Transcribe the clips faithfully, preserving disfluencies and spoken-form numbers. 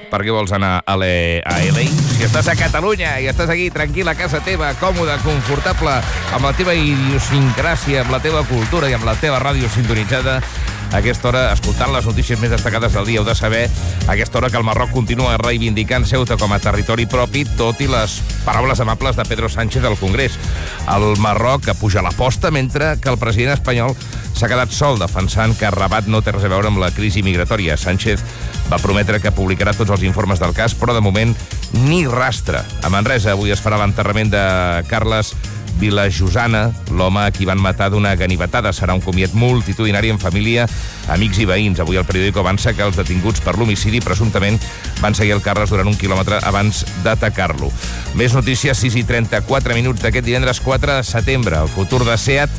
per què vols anar a l'A L A? Si estàs a Catalunya i estàs aquí tranquil a casa teva, còmode, confortable, amb la teva idiosincràsia, amb la teva cultura i amb la teva ràdio sintonitzada, a aquesta hora, escoltant les notícies més destacades del dia, heu de saber a aquesta hora que el Marroc continua reivindicant Ceuta com a territori propi, tot i les paraules amables de Pedro Sánchez al Congrés. El Marroc puja l'aposta, mentre que el president espanyol s'ha quedat sol defensant que Rabat no té res a veure amb la crisi migratòria. Sánchez va prometre que publicarà tots els informes del cas, però de moment ni rastre. A Manresa avui es farà l'enterrament de Carles Vilajosana, l'home a qui van matar d'una ganivetada. Serà un comiat multitudinari en família, amics i veïns. Avui el periòdico avança que els detinguts per l'homicidi presumptament van seguir el Carles durant un quilòmetre abans d'atacar-lo. Més notícies, sis i trenta-quatre minuts d'aquest divendres quatre de setembre. El futur de SEAT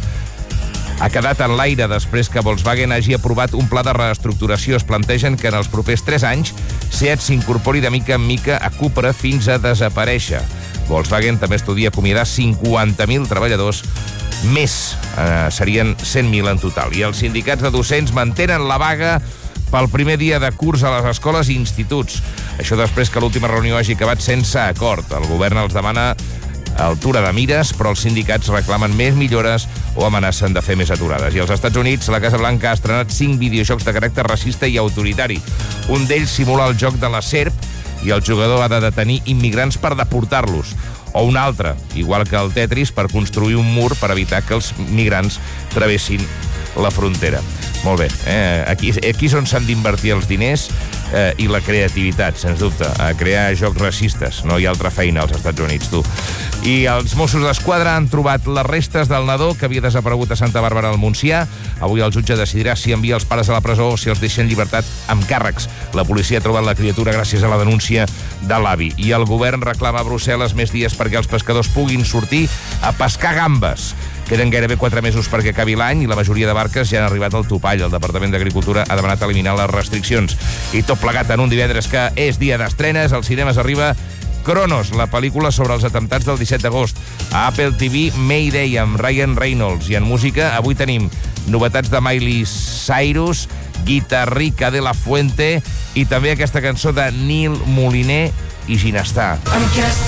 ha quedat en l'aire després que Volkswagen hagi aprovat un pla de reestructuració. Es plantegen que en els propers tres anys SEAT s'incorpori de mica en mica a Cupra fins a desaparèixer. Volkswagen també estudia acomiadar cinquanta mil treballadors més. Eh, serien cent mil en total. I els sindicats de docents mantenen la vaga pel primer dia de curs a les escoles i instituts. Això després que l'última reunió hagi acabat sense acord. El govern els demana altura de mires, però els sindicats reclamen més millores o amenacen de fer més aturades. I als Estats Units, la Casa Blanca ha estrenat cinc videojocs de caràcter racista i autoritari. Un d'ells simula el joc de la serp i el jugador ha de detenir immigrants per deportar-los. O un altre, igual que el Tetris, per construir un mur per evitar que els migrants travessin la frontera. Molt bé, eh? aquí, aquí és on s'han d'invertir els diners eh, i la creativitat, sens dubte, a crear jocs racistes. No hi ha altra feina als Estats Units, tu. I els Mossos d'Esquadra han trobat les restes del nadó que havia desaparegut a Santa Bàrbara al Montsià. Avui el jutge decidirà si envia els pares a la presó o si els deixa en llibertat amb càrrecs. La policia ha trobat la criatura gràcies a la denúncia de l'avi. I el govern reclama a Brussel·les més dies perquè els pescadors puguin sortir a pescar gambes. Queden gairebé quatre mesos perquè acabi l'any i la majoria de barques ja han arribat al topall. El Departament d'Agricultura ha demanat eliminar les restriccions. I tot plegat en un divendres que és dia d'estrenes, als cinemes arriba Cronos, la pel·lícula sobre els atemptats del disset d'agost. A Apple T V, Mayday, amb Ryan Reynolds. I en música, avui tenim novetats de Miley Cyrus, Guitarrica de la Fuente i també aquesta cançó de Nil Moliner i Ginestà.